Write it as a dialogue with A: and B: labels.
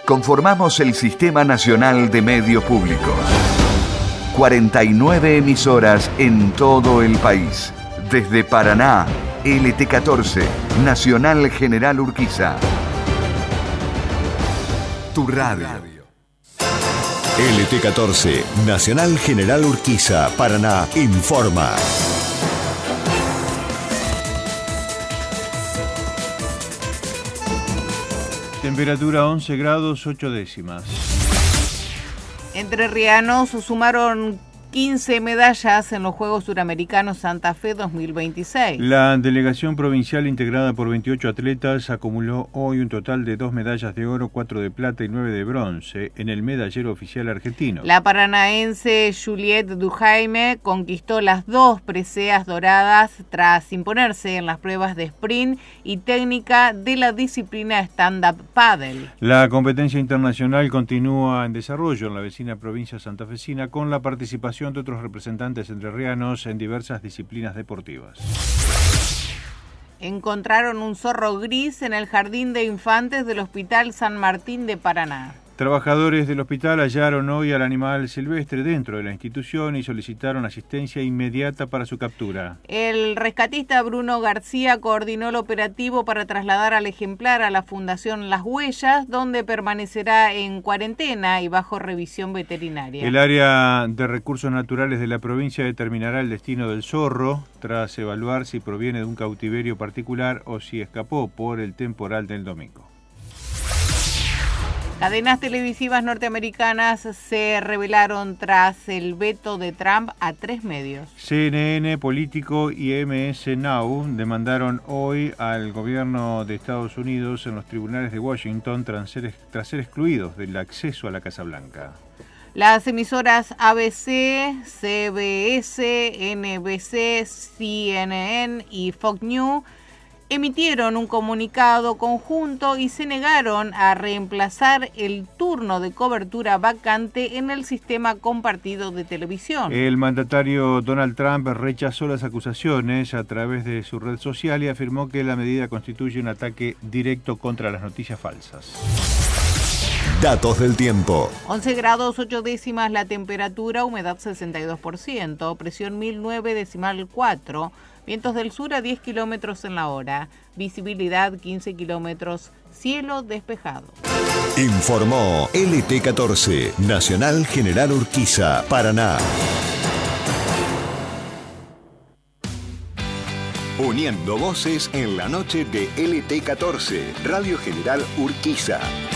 A: Conformamos el Sistema Nacional de Medios Públicos. 49 emisoras en todo el país. Desde Paraná, LT14, Nacional General Urquiza. Tu radio.
B: LT14, Nacional General Urquiza, Paraná, informa.
C: Temperatura 11 grados 8 décimas.
D: Entrerrianos sumaron 15 medallas en los Juegos Suramericanos Santa Fe 2026.
C: La delegación provincial integrada por 28 atletas acumuló hoy un total de 2 medallas de oro, 4 de plata y 9 de bronce en el medallero oficial argentino.
D: La paranaense Juliette Duhaime conquistó las 2 preseas doradas tras imponerse en las pruebas de sprint y técnica de la disciplina stand-up paddle.
C: La competencia internacional continúa en desarrollo en la vecina provincia santafesina con la participación de otros representantes entrerrianos en diversas disciplinas deportivas.
D: Encontraron un zorro gris en el jardín de infantes del Hospital San Martín de Paraná.
C: Trabajadores del hospital hallaron hoy al animal silvestre dentro de la institución y solicitaron asistencia inmediata para su captura.
D: El rescatista Bruno García coordinó el operativo para trasladar al ejemplar a la Fundación Las Huellas, donde permanecerá en cuarentena y bajo revisión veterinaria.
C: El área de recursos naturales de la provincia determinará el destino del zorro tras evaluar si proviene de un cautiverio particular o si escapó por el temporal del domingo.
D: Cadenas televisivas norteamericanas se rebelaron tras el veto de Trump a 3 medios.
C: CNN, Político y MS Now demandaron hoy al gobierno de Estados Unidos en los tribunales de Washington tras ser excluidos del acceso a la Casa Blanca.
D: Las emisoras ABC, CBS, NBC, CNN y Fox News emitieron un comunicado conjunto y se negaron a reemplazar el turno de cobertura vacante en el sistema compartido de televisión.
C: El mandatario Donald Trump rechazó las acusaciones a través de su red social y afirmó que la medida constituye un ataque directo contra las noticias falsas.
B: Datos del tiempo.
D: 11 grados 8 décimas la temperatura, humedad 62%, presión 1009,4, vientos del sur a 10 kilómetros en la hora, visibilidad 15 kilómetros, cielo despejado.
B: Informó LT14, Nacional General Urquiza, Paraná. Uniendo voces en la noche de LT14, Radio General Urquiza.